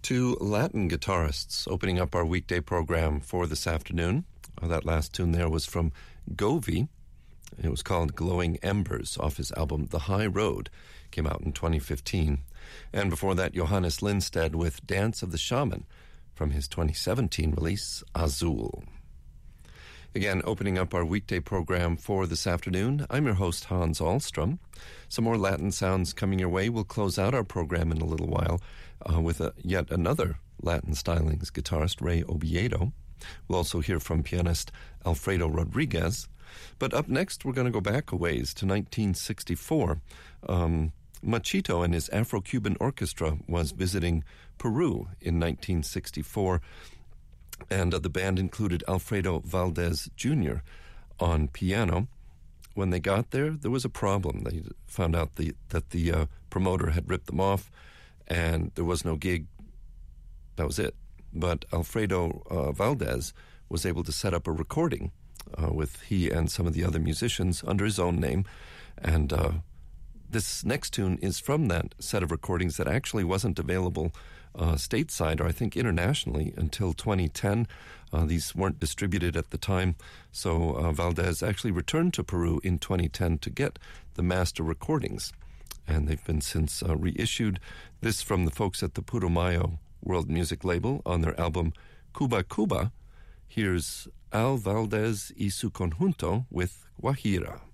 Two Latin guitarists opening up our weekday program for this afternoon. That last tune there was from Govee. It was called Glowing Embers off his album The High Road. Came out in 2015. And before that, Johannes Lindstedt with Dance of the Shaman from his 2017 release, Azul. Again, opening up our weekday program for this afternoon, I'm your host, Hans Ahlstrom. Some more Latin sounds coming your way. We'll close out our program in a little while with yet another Latin stylings guitarist, Ray Oviedo. We'll also hear from pianist Alfredo Rodriguez. But up next, we're going to go back a ways to 1964. Machito and his Afro-Cuban orchestra was visiting Peru in 1964. And the band included Alfredo Valdez Jr. on piano. When they got there, there was a problem. They found out that the promoter had ripped them off, and there was no gig. That was it. But Alfredo Valdez was able to set up a recording with he and some of the other musicians under his own name. And this next tune is from that set of recordings that actually wasn't available stateside, or I think internationally, until 2010. These weren't distributed at the time, so Valdez actually returned to Peru in 2010 to get the master recordings, and they've been since reissued. This from the folks at the Putumayo World Music label on their album Cuba Cuba. Here's Al Valdez y su conjunto with Guajira.